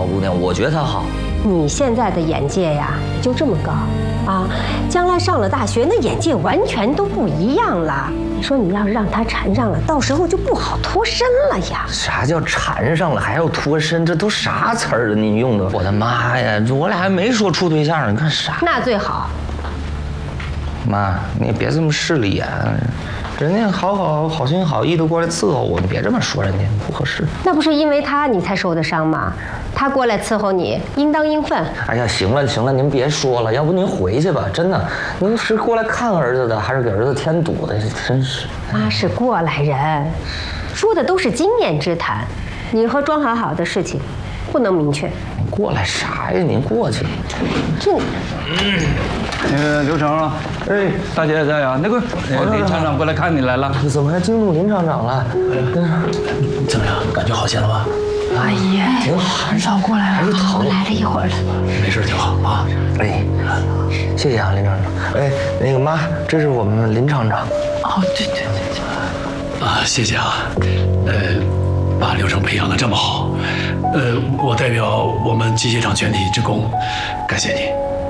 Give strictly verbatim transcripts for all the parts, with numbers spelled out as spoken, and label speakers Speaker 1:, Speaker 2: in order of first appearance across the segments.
Speaker 1: 姑娘，我觉得她好。
Speaker 2: 你现在的眼界呀，就这么高啊！将来上了大学，那眼界完全都不一样了。你说你要是让她缠上了，到时候就不好脱身了呀。
Speaker 1: 啥叫缠上了还要脱身？这都啥词儿啊？你用的，我的妈呀！我俩还没说处对象呢，你干啥？
Speaker 2: 那最好。
Speaker 1: 妈，你也别这么势利啊！人家好好好心好意的过来伺候我，你别这么说人家，不合适。
Speaker 2: 那不是因为他你才受的伤吗？他过来伺候你，应当应分。
Speaker 1: 哎呀，行了行了，您别说了，要不您回去吧。真的，您是过来看儿子的，还是给儿子添堵的？真是。
Speaker 2: 妈是过来人，说的都是经验之谈。你和庄好好的事情，不能明确。
Speaker 1: 你过来啥呀？您过去。
Speaker 2: 这。
Speaker 3: 嗯。那个刘成啊，哎，大姐在呀。那个林厂长过来看你来了。
Speaker 1: 怎么还惊动林厂长了？
Speaker 4: 怎么样？感觉好些了吧？
Speaker 5: 阿姨，
Speaker 1: 挺好，
Speaker 5: 很早过来了，我来了一会儿了。
Speaker 4: 没事，挺好啊。
Speaker 1: 哎，谢谢啊，林厂长。哎，那个妈，这是我们林厂长。
Speaker 5: 哦，对对对。
Speaker 4: 啊，谢谢啊。呃，把刘成培养得这么好，呃，我代表我们机械厂全体职工，感谢你。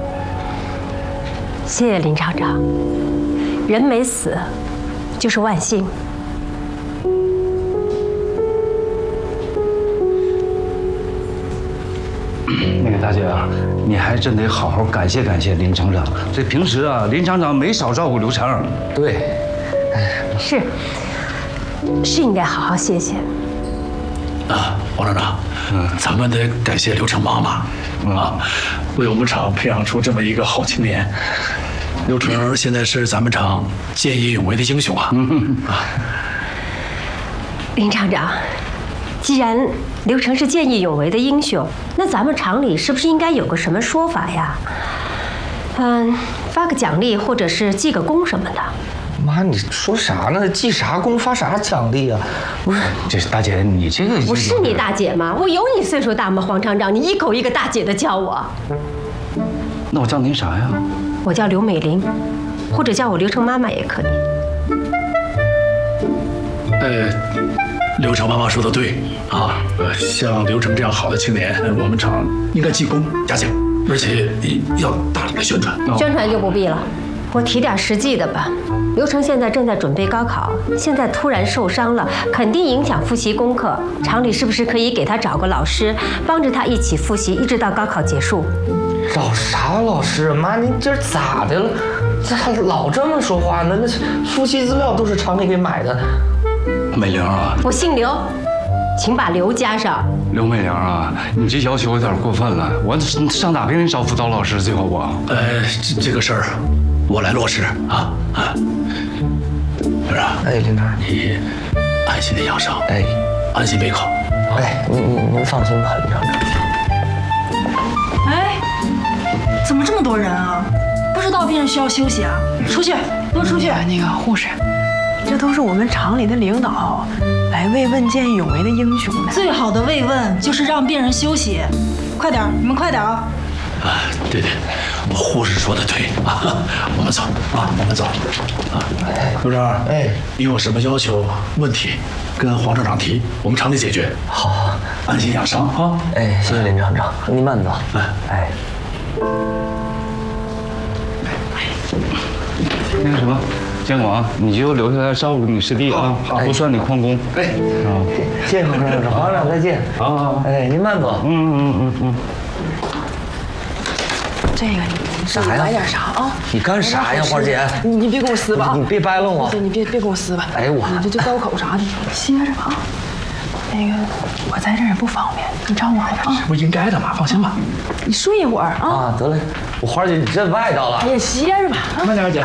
Speaker 2: 谢谢林厂长，人没死，就是万幸。
Speaker 3: 那个大姐啊，你还真得好好感谢感谢林厂长。这平时啊，林厂长没少照顾刘成。
Speaker 1: 对，
Speaker 2: 是，是应该好好谢谢。
Speaker 4: 啊，王厂长，嗯，咱们得感谢刘成妈妈啊，为我们厂培养出这么一个好青年。刘成现在是咱们厂见义勇为的英雄啊！啊，
Speaker 2: 林厂长，既然刘成是见义勇为的英雄，那咱们厂里是不是应该有个什么说法呀？嗯，发个奖励，或者是记个功什么的。
Speaker 1: 妈，你说啥呢？记啥功，发啥奖励啊？不是，
Speaker 3: 这大姐，你这个
Speaker 2: 我是你大姐吗？我有你岁数大吗？黄厂长，你一口一个大姐的叫我。
Speaker 3: 那我叫您啥呀？
Speaker 2: 我叫刘美玲，或者叫我刘成妈妈也可以。
Speaker 4: 呃，刘成妈妈说的对啊，呃，像刘成这样好的青年，我们厂应该记功嘉奖，而且要大力的宣传。
Speaker 2: 宣传就不必了，我提点实际的吧。刘成现在正在准备高考，现在突然受伤了，肯定影响复习功课。厂里是不是可以给他找个老师，帮着他一起复习，一直到高考结束？
Speaker 1: 找啥老师？妈，您今儿咋的了？咋老这么说话呢？那复习资料都是厂里给买的。
Speaker 4: 美玲啊，
Speaker 2: 我姓刘，请把刘加上。
Speaker 3: 刘美玲啊，你这要求有点过分了。我上哪给你找辅导老师去啊？我，
Speaker 4: 呃，这这个事儿我来落实啊啊！不是，
Speaker 1: 哎，林长，
Speaker 4: 你安心的养伤，
Speaker 1: 哎，
Speaker 4: 安心备考。
Speaker 1: 哎，您您您放心吧，林厂长。
Speaker 6: 哎，怎么这么多人啊？不知道病人需要休息啊？出去，都出去！
Speaker 5: 那个护士，这都是我们厂里的领导来慰问见义勇为的英雄的。
Speaker 6: 最好的慰问就是让病人休息。快点，你们快点啊！
Speaker 4: 啊，对对，我护士说的对啊，我们走啊，我们走啊。刘长，哎，你有什么要求、问题，跟黄厂长提，我们厂里解决。
Speaker 1: 好，
Speaker 4: 安心养伤啊！
Speaker 1: 哎，谢谢林厂长，您慢走。哎哎。
Speaker 3: 那个什么，监管，你就留下来照顾你师弟啊，不算你旷工。
Speaker 1: 哎，啊，谢谢黄厂长，黄厂长再见。
Speaker 3: 好好好，
Speaker 1: 哎，您慢走。
Speaker 3: 嗯嗯嗯嗯。
Speaker 5: 这个你
Speaker 1: 啥呀？
Speaker 5: 买点啥啊？
Speaker 1: 你干啥呀，花姐？
Speaker 5: 你你别跟我撕吧！
Speaker 1: 你别掰楞我！
Speaker 5: 对，你别别跟我撕吧！
Speaker 1: 哎我，
Speaker 5: 你这这刀口啥的，歇着吧啊。那个我在这儿也不方便，你照顾好啊。
Speaker 4: 这不应该的吗？放心吧。
Speaker 5: 你睡一会儿啊。
Speaker 1: 啊，得嘞，我花姐你真外道了。
Speaker 5: 哎呀，歇着吧啊。
Speaker 4: 慢点，姐。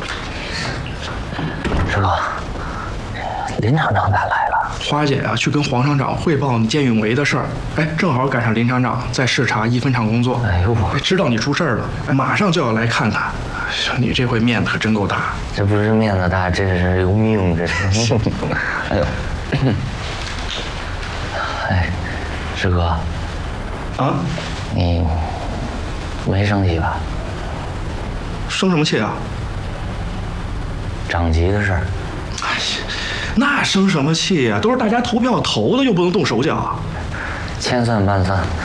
Speaker 1: 师哥，林厂长咋来了？
Speaker 7: 花姐啊，去跟黄厂长汇报你见义勇为的事儿，哎，正好赶上林厂长在视察一分厂工作，
Speaker 1: 哎呦，
Speaker 7: 哎，知道你出事儿了，哎，马上就要来看看。你这回面子可真够大。
Speaker 1: 这不是面子大，这是有命，这是。哎呦，哎，师哥，
Speaker 7: 啊，
Speaker 1: 你没生气吧？
Speaker 7: 生什么气啊？
Speaker 1: 长级的事儿。
Speaker 7: 哎呀，那生什么气呀？都是大家投票投的，又不能动手脚。
Speaker 1: 千算万算，